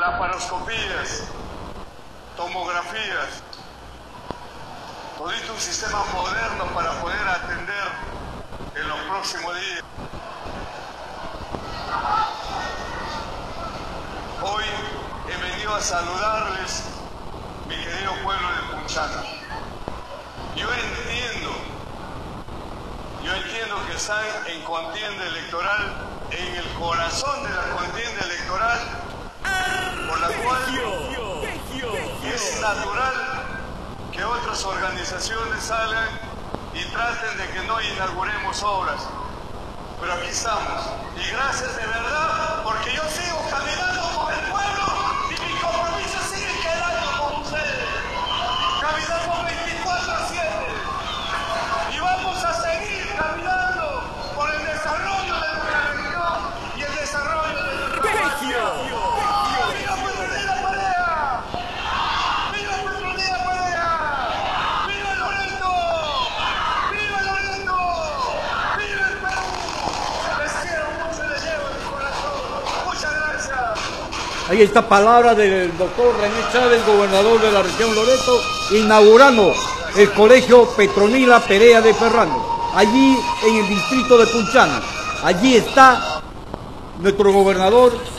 laparoscopías, tomografías, todito un sistema moderno para poder atender en los próximos días. Hoy he venido a saludarles, mi querido pueblo de Punchana. Yo entiendo que están en contienda electoral, en el corazón de la contienda electoral, por la cual es natural que otras organizaciones salgan y traten de que no inauguremos obras. Pero aquí estamos, y gracias de verdad, porque yo sigo caminando con el pueblo y mi compromiso sigue quedando con ustedes. Caminamos 24/7 y vamos a seguir caminando por el desarrollo de nuestra región y el desarrollo de nuestra nación. ¡Viva Petronila Parea! ¡Viva Petronila Parea! ¡Viva Loreto! ¡Viva Loreto! ¡Viva el Perú! Les quiero mucho y les llevo en mi corazón. Muchas gracias. Ahí está palabra del doctor René Chávez, gobernador de la región Loreto, inaugurando el colegio Petronila Perea de Ferrando, allí en el distrito de Punchana. Allí está nuestro gobernador